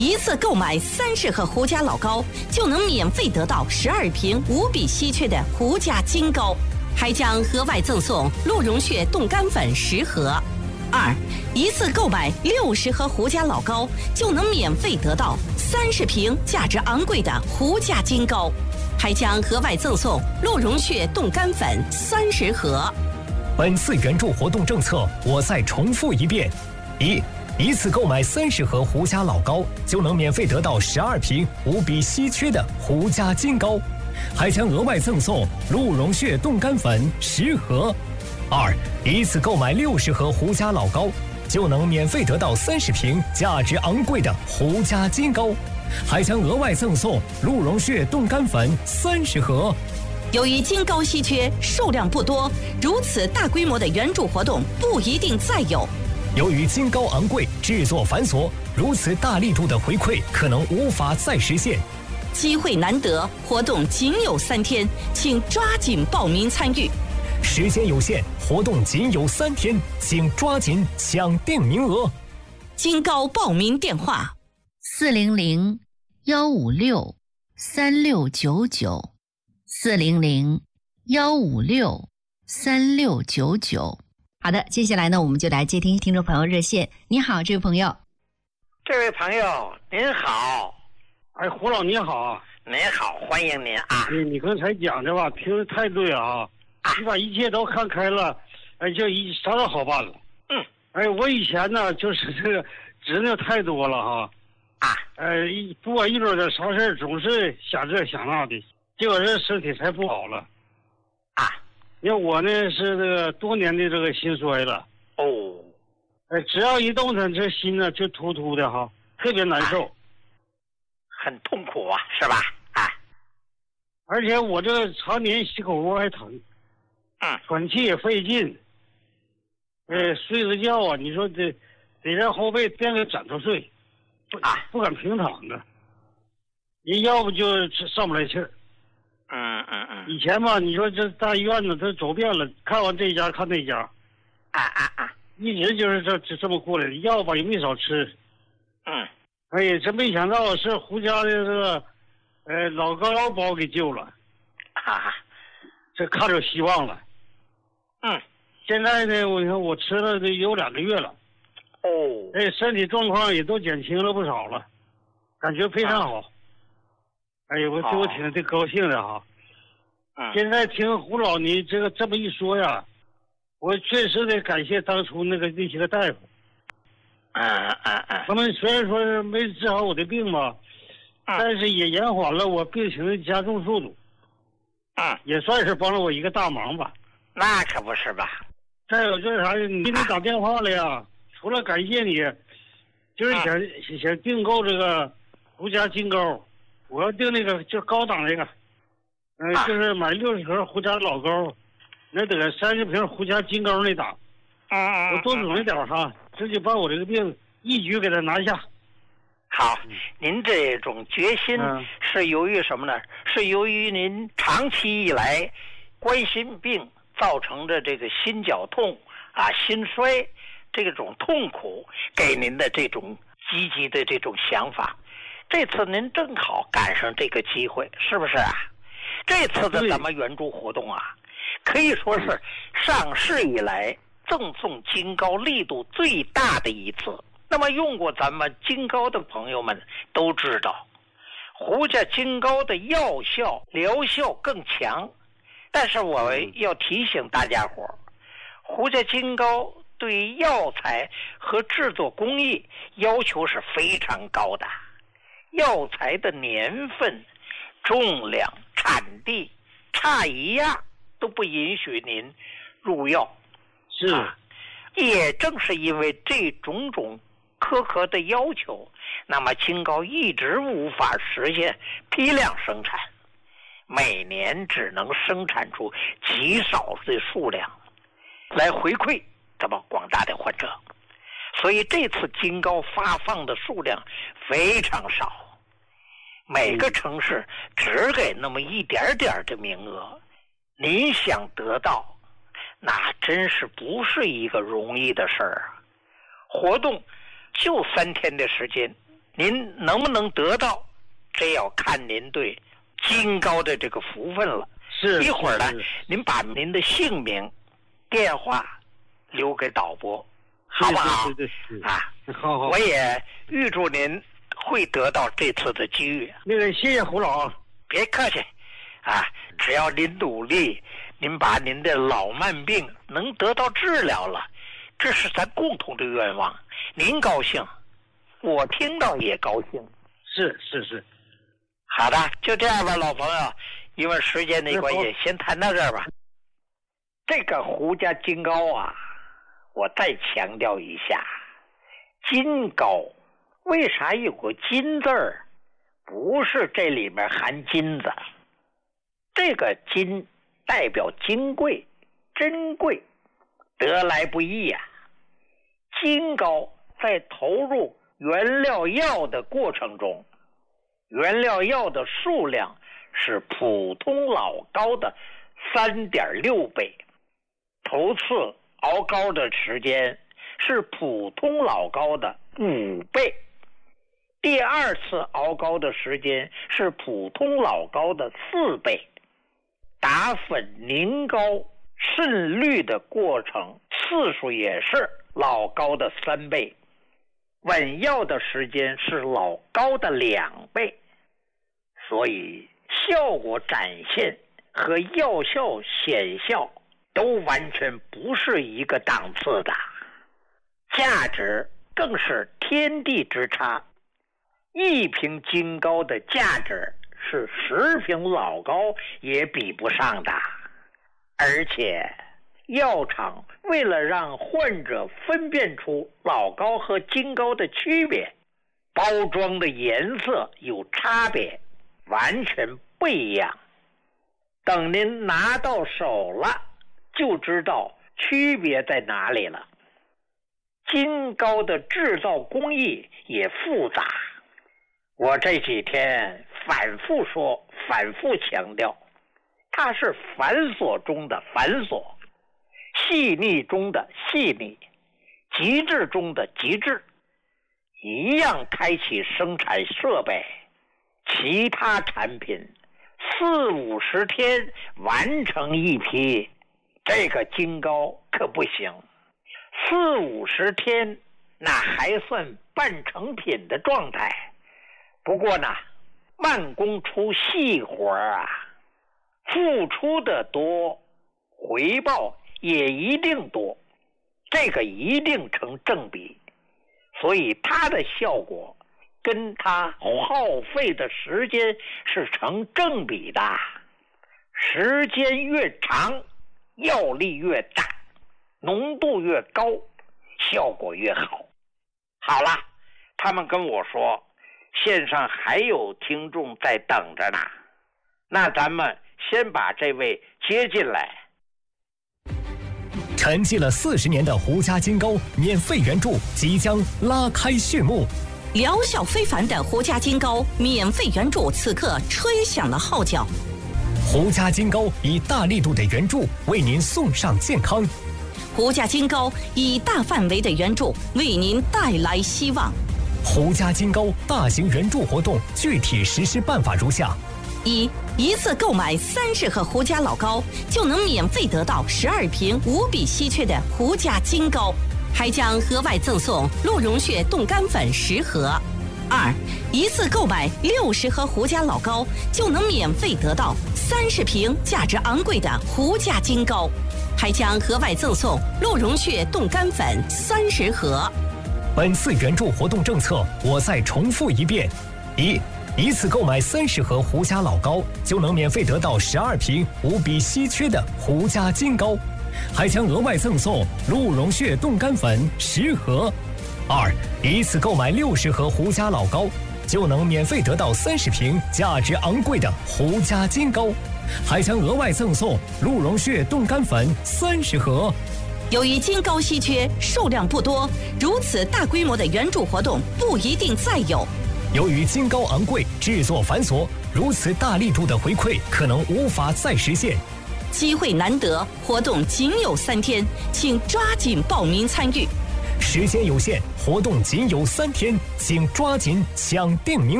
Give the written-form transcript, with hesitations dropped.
一次购买30盒胡家老高，就能免费得到12瓶无比稀缺的胡家金高，还将额外赠送鹿茸血冻干粉10盒。2，一次购买60盒胡家老高，就能免费得到30瓶价值昂贵的胡家金高，还将额外赠送鹿茸血冻干粉30盒。 本次援助活动政策，我再重复一遍：一次购买30盒胡家老高，就能免费得到12瓶无比稀缺的胡家金高，还将额外赠送鹿茸血冻干粉10盒。2，一次购买60盒胡家老高，就能免费得到30瓶价值昂贵的胡家金高，还将额外赠送鹿茸血冻干粉30盒。 由于金高稀缺，数量不多，如此大规模的援助活动不一定再有。 由于金高昂贵，制作繁琐，如此大力度的回馈可能无法再实现。 机会难得，活动仅有3天，请抓紧报名参与。 时间有限，活动仅有3天，请抓紧抢订名额。 金高报名电话 ：400-156-3699，400-156-3699。好的，接下来呢，我们就来接听众朋友热线。你好，这位朋友。 这位朋友您好。 哎，胡老你好。 您好，欢迎您啊。 你刚才讲的吧，听得太对了啊。你把一切都看开了，哎，就啥都好办了。哎，我以前呢，就是这个执拗太多了哈。不管遇到点啥事总是想这想那的，结果这身体才不好了。因为我呢是这个多年的这个心衰了。只要一动弹，这心呢就突突的哈，特别难受， 很痛苦啊，是吧？ 而且我这个常年膝口窝还疼，喘气也费劲。睡个觉啊，你说得让后背垫个枕头睡，不敢平躺着，你要不就上不来气儿。以前吧，你说这大医院呢，都走遍了，看完这家看那家，一直就是这么过来的，药吧也没少吃。哎呀，真没想到是胡家的这个，老高把我给救了，这看着希望了。现在呢，我看我吃了得有2个月了。身体状况也都减轻了不少了，感觉非常好。哎呀，我挺高兴的哈。现在听胡老你这么一说呀，我确实得感谢当初那些个大夫。他们虽然说是没治好我的病吧，但是也延缓了我病情的加重速度。也算是帮了我一个大忙吧。 那可不是吧。 再有就是啥，你给你打电话了呀，除了感谢你，就是想订购这个胡家金高，我要订那个就高档那个，就是买60盒胡家老高，那得30瓶胡家金高那档。我多准一点哈，直接把我这个病一举给他拿下。 好，您这种决心是由于什么呢？是由于您长期以来冠心病造成的这个心绞痛心衰这种痛苦给您的这种积极的这种想法。这次您正好赶上这个机会，是不是啊？这次的咱们援助活动可以说是上市以来赠送金高力度最大的一次。那么用过咱们金高的朋友们都知道，胡家金高的药效疗效更强。但是我要提醒大家伙，胡家金高对药材和制作工艺要求是非常高的，药材的年份、重量、产地差一样都不允许您入药。也正是因为这种种苛刻的要求，那么金高一直无法实现批量生产，每年只能生产出极少的数量来回馈咱们广大的患者，所以这次金高发放的数量非常少，每个城市只给那么一点点的名额，您想得到那真是不是一个容易的事儿。活动就3天的时间， 您能不能得到，这要看您对金高的这个福分了。 是。 一会儿呢，您把您的姓名、电话留给导播，好不好？ 对。 啊， 好。 我也预祝您会得到这次的机遇。 那个，谢谢胡老。 别客气，啊，只要您努力，您把您的老慢病能得到治疗了，这是咱共同的愿望。您高兴，我听到也高兴。 是。 好的，就这样吧，老朋友，因为时间的关系，先谈到这儿吧。这个胡家金高啊，我再强调一下，金高为啥有个金字儿？不是这里面含金子，这个金代表金贵、珍贵，得来不易呀。金高在投入原料药的过程中，原料药的数量是普通老高的3.6倍，头次熬高的时间是普通老高的5倍，第二次熬高的时间是普通老高的4倍，打粉凝膏渗滤的过程次数也是老高的3倍，稳药的时间是老高的2倍，所以效果展现和药效显效都完全不是一个档次的，价值更是天地之差。1瓶金膏的价值是10瓶老膏也比不上的，而且药厂为了让患者分辨出老膏和金膏的区别，包装的颜色有差别，完全不一样。等您拿到手了，就知道区别在哪里了。金膏的制造工艺也复杂，我这几天反复说，反复强调，它是繁琐中的繁琐，细腻中的细腻，极致中的极致。一样开启生产设备，其他产品40-50天完成一批，这个金膏可不行。40-50天那还算半成品的状态，不过呢，慢工出细活啊，付出的多，回报也一定多，这个一定成正比，所以它的效果跟它耗费的时间是成正比的，时间越长，药力越大，浓度越高，效果越好。好了，他们跟我说线上还有听众在等着呢，那咱们先把这位接进来。 沉寂了40年的胡家金膏免费援助即将拉开序幕， 疗效非凡的胡家金膏免费援助此刻吹响了号角。 胡家金膏以大力度的援助为您送上健康， 胡家金膏以大范围的援助为您带来希望。 胡家金膏大型援助活动具体实施办法如下： 一次购买30盒胡家老膏，就能免费得到12瓶无比稀缺的胡家金膏，还将额外赠送鹿茸血冻干粉10盒。一次购买60盒胡家老膏，就能免费得到30瓶价值昂贵的胡家金膏，还将额外赠送鹿茸血冻干粉30盒。 本次援助活动政策，我再重复一遍：一次购买30盒胡家老膏，就能免费得到12瓶无比稀缺的胡家金膏，还将额外赠送鹿茸血冻干粉10盒。一次购买60盒胡家老膏，就能免费得到30瓶价值昂贵的胡家金膏，还将额外赠送鹿茸血冻干粉30盒。 由于金膏稀缺，数量不多，如此大规模的援助活动不一定再有。 由于金膏昂贵，制作繁琐，如此大力度的回馈可能无法再实现。 机会难得，活动仅有3天，请抓紧报名参与。 时间有限，活动仅有3天，请抓紧抢定名。